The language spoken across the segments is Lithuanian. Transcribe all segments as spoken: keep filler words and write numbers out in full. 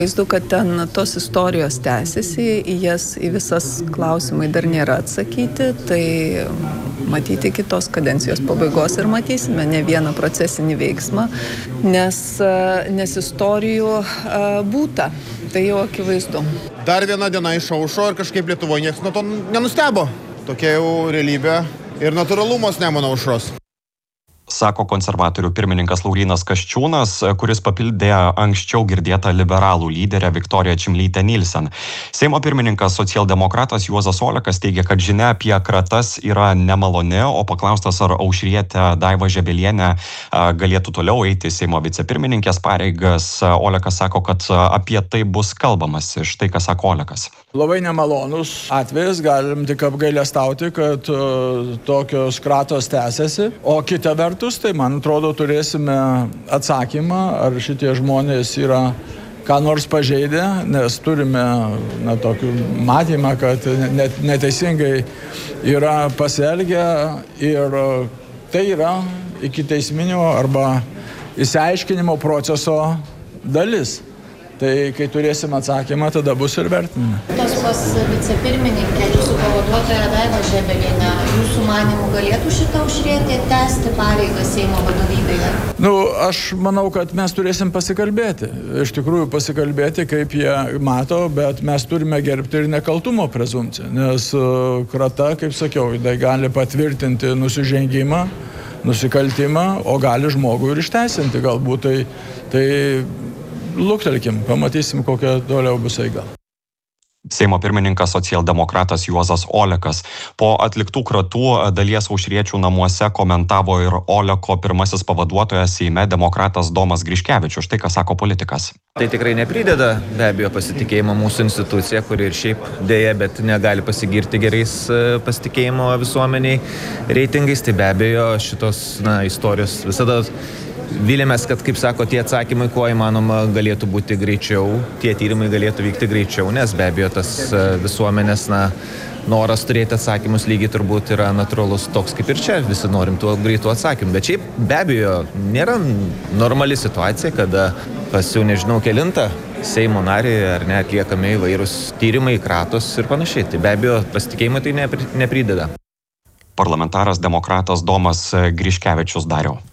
Vaizdu, kad ten tos istorijos tęsiasi, į jas į visas klausimai dar nėra atsakyti, tai matyti kitos kadencijos pabaigos ir matysime ne vieną procesinį veiksmą, nes, nes istorijų būta, tai jau akivaizdu. Dar viena diena išaušo ir kažkaip Lietuvoje niekas nuo to nenustebo. Tokia jau realybė ir natūralumas Nemuno aušros. Sako konservatorių pirmininkas Laurynas Kasčiūnas, kuris papildė anksčiau girdėtą liberalų lyderę Viktoriją Čmilytę Nilsen. Seimo pirmininkas socialdemokratas Juozas Olekas teigia, kad žinia apie kratas yra nemaloni, o paklaustas, ar aušrietė Daiva Žebelienė galėtų toliau eiti Seimo vicepirmininkės pareigas, Olekas sako, kad apie tai bus kalbamasi. Štai ką sako Olekas. Labai nemalonus atvejis, galim tik apgailestauti, kad uh, tokios kratos tęsiasi, o kita vertus, tai man atrodo, turėsime atsakymą, ar šitie žmonės yra ką nors pažeidę, nes turime na, tokį matymą, kad net, neteisingai yra pasielgę ir tai yra iki teisminio arba išsiaiškinimo proceso dalis. Tai kai turėsim atsakymą, tada bus ir vertinime. Tos pas vicepirmininkė, jūsų pavaduotoja Daiva Žebelienė, jūsų manimų galėtų šitą aušrietė tęsti pareigą Seimo vadovybėje? Nu, aš manau, kad mes turėsim pasikalbėti. Iš tikrųjų pasikalbėti, kaip jie mato, bet mes turime gerbti ir nekaltumo prezumpciją, nes krata, kaip sakiau, tai gali patvirtinti nusižengimą, nusikaltimą, o gali žmogų ir išteisinti galbūt. Tai, tai luktelkim, pamatysim, kokia toliau bus eiga. Seimo pirmininkas socialdemokratas Juozas Olekas. Po atliktų kratų dalies aušriečių namuose komentavo ir Oleko pirmasis pavaduotojas Seime demokratas Domas Griškevičius. Štai ką sako politikas. Tai tikrai neprideda be abejo pasitikėjimo mūsų institucija, kuri ir šiaip dėja, bet negali pasigirti gerais pasitikėjimo visuomeniai reitingais. Tai be abejo šitos na, istorijos visada Vylėmės, kad, kaip sako, tie atsakymai, kuo įmanoma, galėtų būti greičiau, tie tyrimai galėtų vykti greičiau, nes be abejo tas visuomenės na, noras turėti atsakymus lygiai turbūt yra natūralus toks kaip ir čia, visi norim tuo greitų atsakymų. Bet šiaip be abejo nėra normali situacija, kada pas jau nežinau kelintą Seimo narį ar ne atliekami įvairūs tyrimai, kratos ir panašiai. Tai be abejo pasitikėjimai tai neprideda. Parlamentaras demokratas Domas Griškevičius Dariau.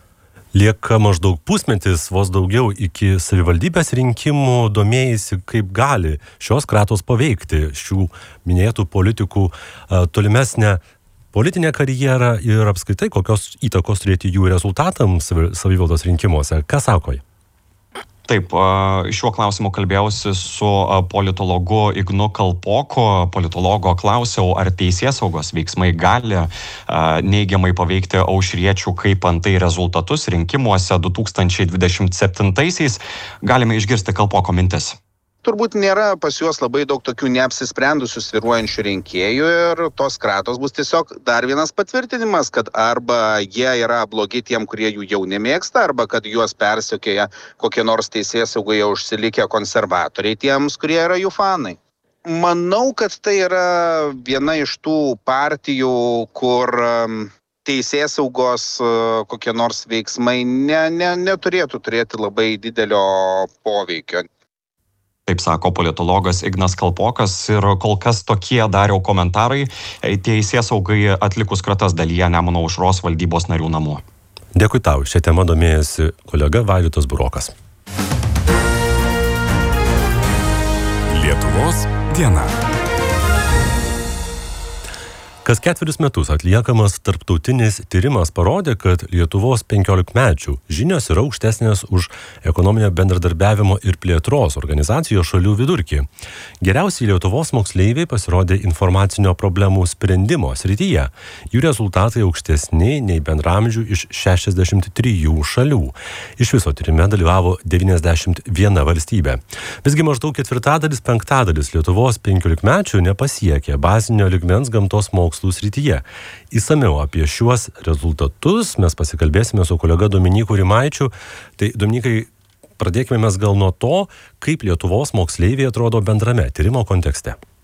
Lieka maždaug pusmetis, vos daugiau iki savivaldybės rinkimų, domėjasi, kaip gali šios kratos paveikti šių minėtų politikų tolimesnę politinę karjerą ir apskritai kokios įtakos turėti jų rezultatams savivaldos rinkimuose. Ką sako jie? Taip, šiuo klausimu kalbėjausi su politologu Ignu Kalpoku. Politologo klausiau, ar teisėsaugos veiksmai gali neigiamai paveikti aušriečių kaip antai rezultatus rinkimuose du tūkstančiai dvidešimt septintaisiais. Galime išgirsti Kalpoko mintis. Turbūt nėra pas juos labai daug tokių neapsisprendusių svyruojančių rinkėjų ir tos kratos bus tiesiog dar vienas patvirtinimas, kad arba jie yra blogi tiem, kurie jų jau nemėgsta, arba kad juos persekioja kokie nors teisėsaugoje užsilikę konservatoriai tiems, kurie yra jų fanai. Manau, kad tai yra viena iš tų partijų, kur teisėsaugos kokie nors veiksmai ne, ne, neturėtų turėti labai didelio poveikio. Taip sako politologas Ignas Kalpokas ir kol kas tokie Dariau komentarai teisėsaugai atlikus kratas dalyje Nemuno aušros valdybos narių namų. Dėkui tau, šią temą domėjasi kolega Vaidotas Burokas. Lietuvos diena. Kas ketverius metus atliekamas tarptautinis tyrimas parodė, kad Lietuvos penkiolikmečių žinios yra aukštesnės už ekonominio bendradarbiavimo ir plėtros organizacijos šalių vidurkį. Geriausiai Lietuvos moksleiviai pasirodė informacinio problemų sprendimo srityje. Jų rezultatai aukštesni nei bendramžių iš šešiasdešimt trijų šalių. Iš viso tyrime dalyvavo devyniasdešimt viena valstybė. Visgi maždaug ketvirtadalis penktadalis Lietuvos penkiolikmečių nepasiekė bazinio lygmens gamtos mokslų srityje. Įsamiau apie šiuos rezultatus mes pasikalbėsime su kolega Dominiku Rimaičiu. Tai, Dominikai, pradėkime mes gal nuo to, kaip Lietuvos moksleiviai atrodo bendrame tyrimo kontekste.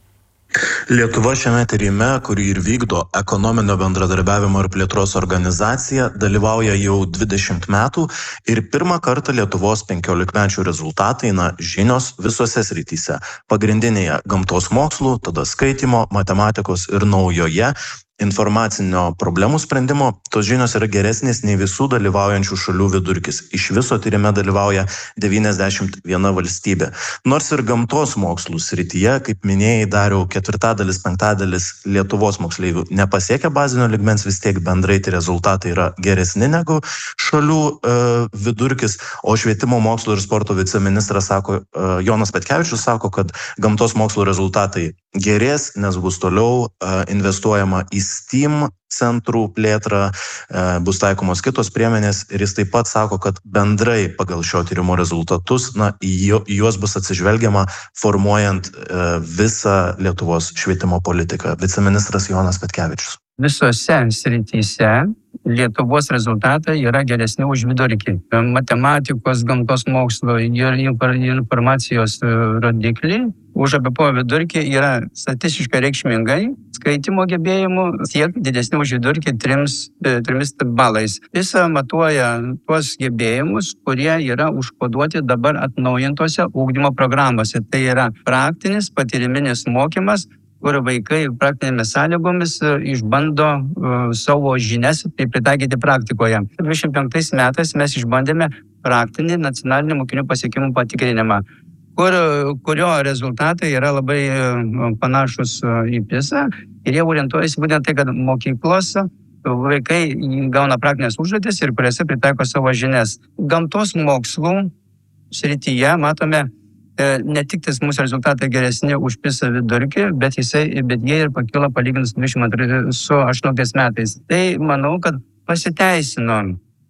Lietuva šiame tyrime, kurį ir vykdo Ekonominio bendradarbiavimo ir plėtros organizacija, dalyvauja jau dvidešimt metų ir pirmą kartą Lietuvos penkiolikmečių rezultatai, na, žinios visose srityse. Pagrindinėje gamtos mokslų, tada skaitymo, matematikos ir naujoje informacinio problemų sprendimo, tos žinios yra geresnės nei visų dalyvaujančių šalių vidurkis. Iš viso tyrime dalyvauja devyniasdešimt viena valstybė. Nors ir gamtos mokslų srityje, kaip minėjai, Dariau, ketvirtadalis, penktadalis Lietuvos moksleivių nepasiekia bazinio lygmens, vis tiek bendrai tai rezultatai yra geresni negu šalių e, vidurkis, o švietimo mokslo ir sporto viceministras sako, e, Jonas Petkevičius sako, kad gamtos mokslo rezultatai gerės, nes bus toliau e, investuojama į STEAM centrų plėtrą, e, bus taikomos kitos priemonės ir jis taip pat sako, kad bendrai pagal šio tyrimo rezultatus, na, į juos bus atsižvelgiama formuojant e, visą Lietuvos švietimo politiką. Viceministras Jonas Petkevičius. Visose srityse Lietuvos rezultatai yra geresni už vidurkį. Matematikos, gamtos mokslo ir informacijos rodikliai už A B P O vidurkį yra statistiškai reikšmingai, skaitimo gebėjimų siek didesni už vidurkį trims, trimis balais. Visa matuoja tuos gebėjimus, kurie yra užkoduoti dabar atnaujintose ugdymo programose. Tai yra praktinis, patyriminis mokymas, kur vaikai praktinėmis sąlygomis išbando uh, savo žinias tai pritaikyti praktikoje. dvidešimt penktais metais mes išbandėme praktinį nacionalinį mokinių pasiekimų patikrinimą, kur, kurio rezultatai yra labai uh, panašus uh, į PISA ir jie orientuojasi būtent tai, kad mokyklose vaikai gauna praktinės užduotis ir kuriuose pritaiko savo žinias. Gamtos mokslų srityje matome ne tik tais mūsų rezultatai geresni už PISA vidurkį, bet, jisai, bet jie ir pakilo palyginus dvidešimt antrais su aštuonioliktais metais. Tai manau, kad pasiteisino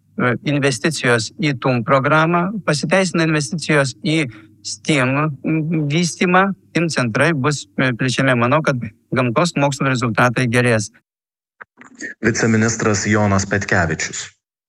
investicijos į T U M programą, pasiteisino investicijos į STEAM vystymą, STEAM centrai bus plečiami. Manau, kad gamtos mokslo rezultatai gerės. Viceministras Jonas Petkevičius.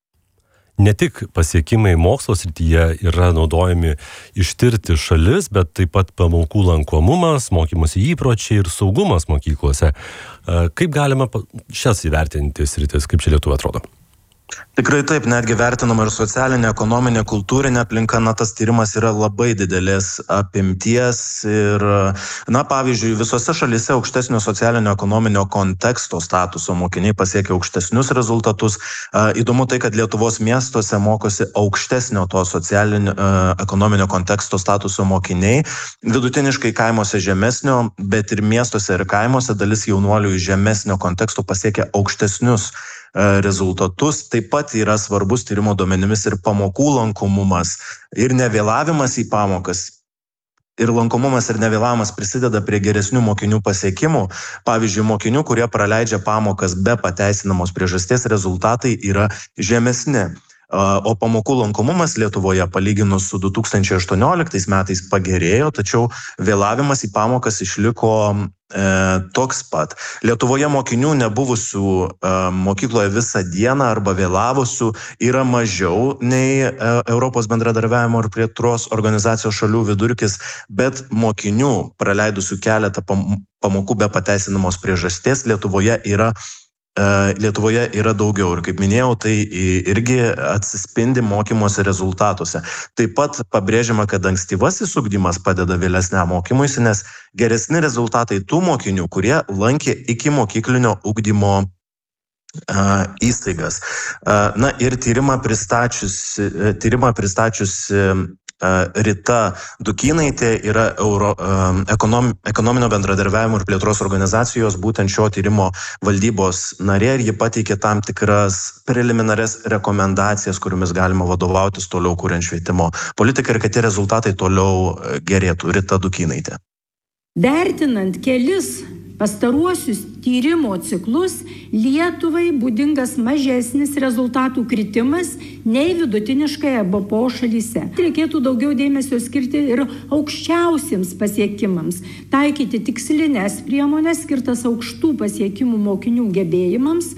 Ne tik pasiekimai mokslo srityje yra naudojami ištirti šalis, bet taip pat pamokų lankomumas, mokymosi įpročiai ir saugumas mokyklose. Kaip galima šias įvertinti sritis, kaip čia Lietuva atrodo? Tikrai taip, netgi vertinama ir socialinė, ekonominė, kultūrinė aplinka, na, tas tyrimas yra labai didelės apimties ir, na, pavyzdžiui, visose šalyse aukštesnio socialinio ekonominio konteksto statuso mokiniai pasiekia aukštesnius rezultatus. Įdomu tai, kad Lietuvos miestuose mokosi aukštesnio to socialinio ekonominio konteksto statuso mokiniai, vidutiniškai kaimuose žemesnio, bet ir miestuose ir kaimuose dalis jaunuolių iš žemesnio konteksto pasiekia aukštesnius rezultatus. Taip pat yra svarbus tyrimo duomenimis ir pamokų lankomumas ir nevėlavimas į pamokas. Ir lankomumas ir nevėlavimas prisideda prie geresnių mokinių pasiekimų. Pavyzdžiui, mokinių, kurie praleidžia pamokas be pateisinamos priežasties, rezultatai yra žemesni. O pamokų lankomumas Lietuvoje palyginus su du tūkstančiai aštuonioliktais metais pagerėjo, tačiau vėlavimas į pamokas išliko e, toks pat. Lietuvoje mokinių nebuvusių e, mokykloje visą dieną arba vėlavusių yra mažiau nei e, Europos bendradarbiavimo ir plėtros organizacijos šalių vidurkis, bet mokinių praleidusių keletą pamokų be pateisinamos priežasties Lietuvoje yra Lietuvoje yra daugiau ir, kaip minėjau, tai irgi atsispindi mokymosi rezultatuose. Taip pat pabrėžiama, kad ankstyvasis ugdymas padeda vėlesniam mokymuisi, nes geresni rezultatai tų mokinių, kurie lankė iki mokyklinio ugdymo uh, įstaigas. Uh, na ir tyrimą pristačiusi, tyrimą pristačiusi Rita Dukynaitė yra Euro, ekonom, ekonominio bendradarbiavimo ir plėtros organizacijos būtent šio tyrimo valdybos narė ir ji pateikė tam tikras preliminarias rekomendacijas, kuriomis galima vadovautis toliau kuriant švietimo politiką ir kad tie rezultatai toliau gerėtų. Rita Dukynaitė. Vertinant kelis pastaruosius tyrimo ciklus, Lietuvai būdingas mažesnis rezultatų kritimas nei vidutiniškai A B P O šalyse. Reikėtų daugiau dėmesio skirti ir aukščiausiems pasiekimams, taikyti tikslinės priemonės skirtas aukštų pasiekimų mokinių gebėjimams,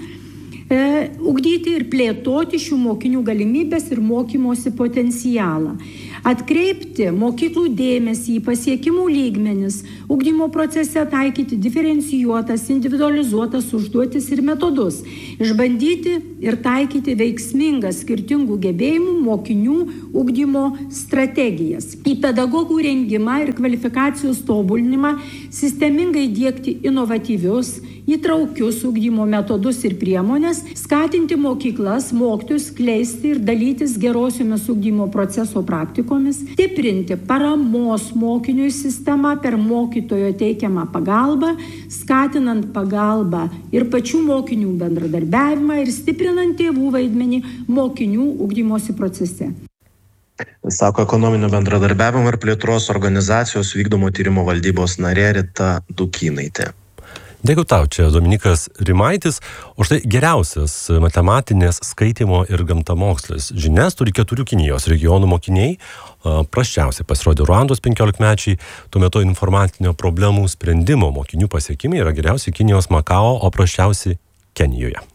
e, ugdyti ir plėtoti šių mokinių galimybės ir mokymosi potencialą. Atkreipti mokyklų dėmesį į pasiekimų lygmenis, ugdymo procese taikyti diferencijuotas, individualizuotas užduotis ir metodus, išbandyti ir taikyti veiksmingas skirtingų gebėjimų mokinių ugdymo strategijas. Į pedagogų rengimą ir kvalifikacijos tobulinimą sistemingai diegti inovatyvius, įtraukius ugdymo metodus ir priemonės, skatinti mokyklas, mokytojus kleisti ir dalytis gerosiomis ugdymo proceso praktikomis, stiprinti paramos mokiniui sistemą per mokytojo teikiamą pagalbą, skatinant pagalbą ir pačių mokinių bendradarbiavimą ir stiprinant tėvų vaidmenį mokinių ugdymosi procese. Sako ekonominio bendradarbiavimo ir plėtros organizacijos vykdomo tyrimo valdybos narė Rita Dukynaitė. Dėkui tau, čia Dominikas Rimaitis, o štai geriausias matematinės skaitymo ir gamtamokslės žinias turi keturių Kinijos regionų mokiniai, prasčiausiai pasirodė Ruandos penkiolikmečiai, tuo metu informacinio problemų sprendimo mokinių pasiekimai yra geriausi Kinijos Makao, o prasčiausi Kenijoje.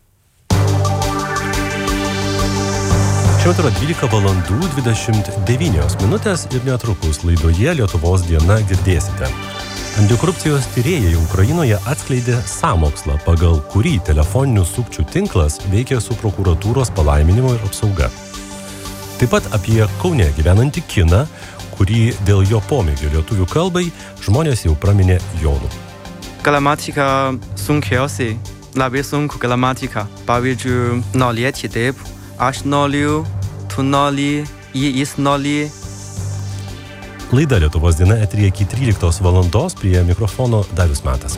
Šiuo metu yra dvylika valandų dvidešimt devynios minutės ir netrukus laidoje Lietuvos diena girdėsite. Antikorupcijos tyrėjai Ukrainoje atskleidė sąmokslą, pagal kurį telefoninių sukčių tinklas veikia su prokuratūros palaiminimu ir apsauga. Taip pat apie Kaune gyvenantį kiną, kurį dėl jo pomėgio lietuvių kalbai žmonės jau praminė Jonu. Gramatika sunkiausiai, labai sunku gramatika. Pavyzdžiui, norėti taip, aš noriu, tu nori, jis nori. Laida Lietuvos diena eteryje iki tryliktos valandos, prie mikrofono Darius Matas.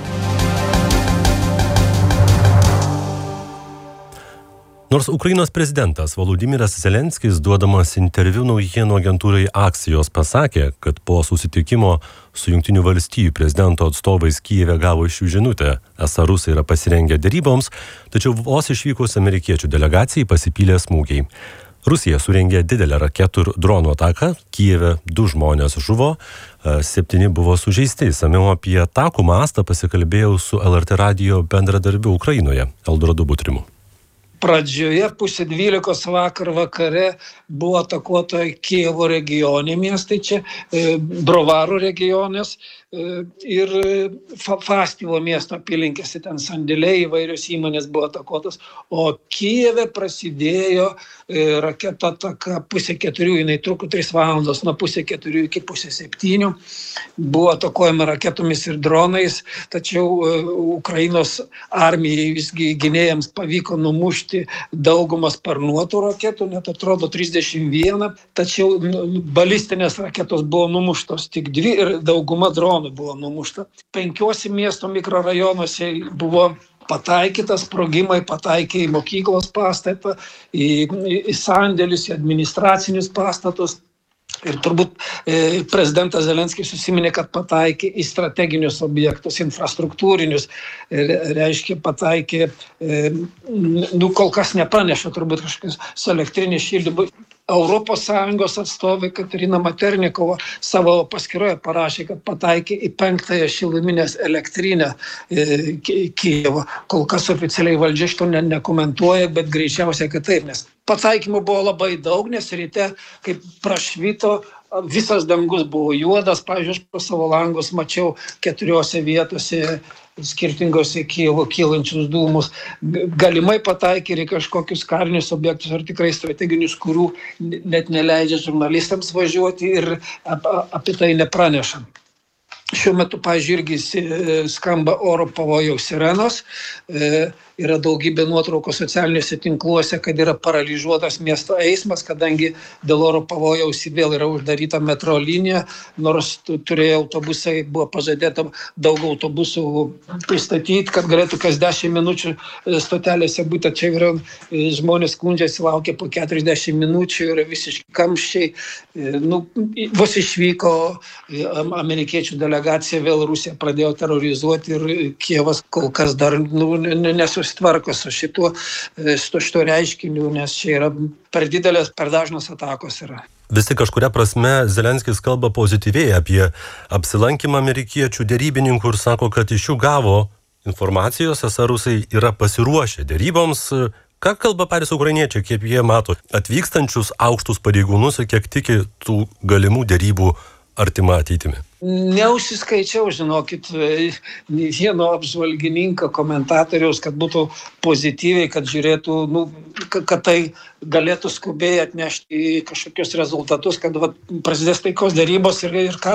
Nors Ukrainos prezidentas Volodymyras Zelenskis, duodamas interviu naujienų agentūrai Axios, pasakė, kad po susitikimo su Jungtinių valstijų prezidento atstovais Kijeve gavo iš jų žinutę, esą rusai yra pasirengę deryboms, tačiau vos išvykus amerikiečių delegacijai pasipylė smūgiai. Rusija surengė didelę raketų ir dronų ataką, Kijeve du žmonės žuvo, septyni buvo sužeisti. Išsamiau apie atakų mastą pasikalbėjau su L R T radijo bendradarbiu Ukrainoje, Eldoradu Butrimu. Pradžioje pusė dvylikos vakar vakare buvo atakuota Kijevo regione miestai, čia e, Brovaro regionas e, ir Fastivo miesto apylinkėse, ten sandėliai, įvairios įmonės buvo atakuotos, o Kijeve prasidėjo e, raketo ataka pusė keturių, jinai truko tris valandos, nuo pusė keturių iki pusė septynių, buvo atakuojama raketomis ir dronais, tačiau e, Ukrainos armijai visgi gynėjams pavyko numušti daugumą sparnuotų raketų, net atrodo trisdešimt viena, tačiau balistinės raketos buvo numuštos tik dvi ir dauguma dronų buvo numušta. Penkiuose miesto mikrorajonuose buvo pataikytas, sprogimai pataikė į mokyklos pastatą, į, į sandėlius, į administracinius pastatus. Ir turbūt e, prezidentas Zelenskis susiminė, kad pataikė į strateginius objektus, infrastruktūrinius, e, reiškia pataikė, e, nu kol kas nepraneša, turbūt kažkas su elektrinė šildymu. Europos Sąjungos atstovai Katerina Maternikova savo paskyroje parašė, kad pataikė į penktąją šiluminės elektrinę e, Kijevo. Kol kas oficialiai valdžia šito ne, nekomentuoja, bet greičiausiai, kad taip, nes pataikymų buvo labai daug, nes ryte, kaip prašvito, visas dangus buvo juodas. Pavyzdžiui, aš po savo langus mačiau keturiose vietose skirtingose Kijevo kylančius dūmus. Galimai pataikė ir kažkokius karinius objektus ar tikrai strateginius, kurių net neleidžia žurnalistams važiuoti ir ap, apie tai nepraneša. Šiuo metu, pavyzdžiui, irgi skamba oro pavojaus sirenos. E, yra daugybė nuotraukų socialiniuose tinkluose, kad yra paralyžiuotas miesto eismas, kadangi dėl oro pavojaus vėl yra uždaryta metro linija, nors turėjo autobusai, buvo pažadėta daug autobusų pristatyti, kad galėtų kas dešimt minučių stotelėse būti. Čia yra žmonės skundžiasi, laukia po keturiasdešimt minučių, yra visiškai kamščiai. Nu, vos išvyko amerikiečių delegacija, vėl Rusija pradėjo terrorizuoti ir Kijevas kol kas dar nu, nesusitvarko su šituo, su šituo reiškiniu, nes čia yra per didelės, per dažnos atakos yra. Vis tik kažkuria prasme Zelenskis kalba pozityviai apie apsilankymą amerikiečių derybininkų ir sako, kad iš jų gavo informacijos, esą rusai yra pasiruošę deryboms. Ką kalba patys ukrainiečiai, kaip jie mato atvykstančius aukštus pareigūnus ir kiek tiki tų galimų dėrybų artima ateitimi? Neužsiskaičiau, žinokit, vieno apžvalgininko komentatoriaus, kad būtų pozityviai, kad žiūrėtų, nu, kad tai galėtų skubiai atnešti kažkokius rezultatus, kad va, prasidės taikos dėrybos ir, ir ką